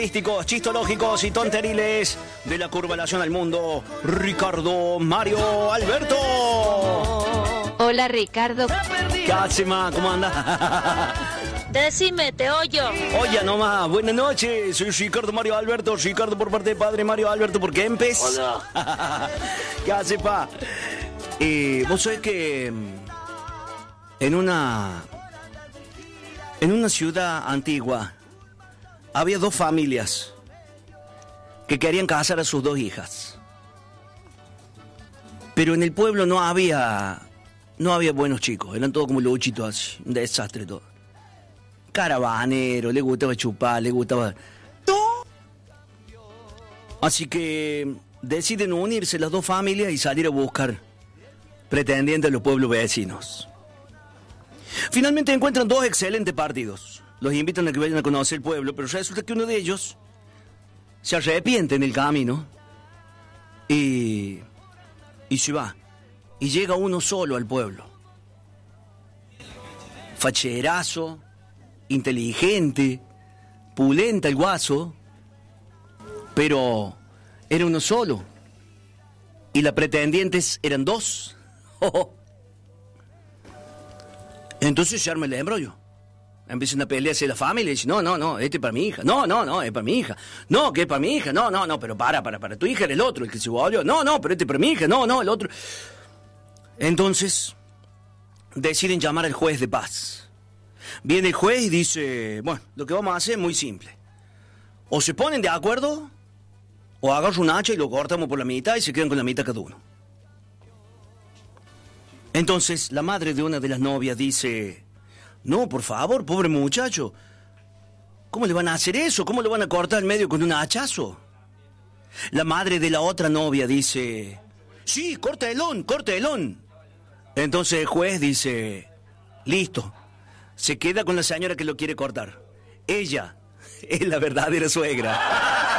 Chistológicos y tonteriles de la curvalación al mundo, Ricardo Mario Alberto. Hola, Ricardo. ¿Qué hace, ma? ¿Cómo anda? Decime, te oyo. Oye, nomás, buenas noches. Soy Ricardo Mario Alberto. Ricardo por parte de padre Mario Alberto por Kempes. Hola. ¿Qué hace, pa? Vos sabés que en una ciudad antigua había dos familias que querían casar a sus dos hijas. Pero en el pueblo no había buenos chicos. Eran todos como luchitos así. Un desastre todo. Caravanero, le gustaba chupar, le gustaba... Así que deciden unirse las dos familias y salir a buscar pretendientes a los pueblos vecinos. Finalmente encuentran dos excelentes partidos. Los invitan a que vayan a conocer el pueblo, pero resulta que uno de ellos se arrepiente en el camino y se va. Y llega uno solo al pueblo. Facherazo, inteligente, pulenta el guaso, pero era uno solo. Y las pretendientes eran dos. Entonces se arma el embrollo. Empiezan a pelearse la familia y dicen, no, este es para mi hija. No, es para mi hija. No, que es para mi hija. No, pero para. Tu hija era el otro, el que se volvió. No, pero este es para mi hija. No, el otro. Entonces, deciden llamar al juez de paz. Viene el juez y dice, bueno, lo que vamos a hacer es muy simple. O se ponen de acuerdo, o agarro un hacha y lo cortamos por la mitad y se quedan con la mitad cada uno. Entonces, la madre de una de las novias dice... No, por favor, pobre muchacho. ¿Cómo le van a hacer eso? ¿Cómo le van a cortar el medio con un hachazo? La madre de la otra novia dice... Sí, córtelón. Entonces el juez dice... Listo. Se queda con la señora que lo quiere cortar. Ella es la verdadera suegra.